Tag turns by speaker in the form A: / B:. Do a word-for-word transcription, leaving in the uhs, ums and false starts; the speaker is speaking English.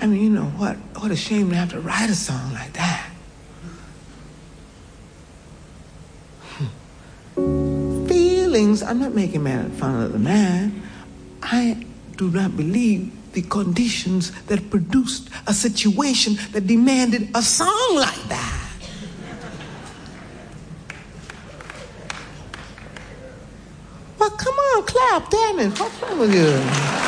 A: I mean, you know, what, what a shame to have to write a song like that. Feelings, I'm not making fun of the man. I do not believe the conditions that produced a situation that demanded a song like that. Well, come on, clap, damn it. What's wrong with you?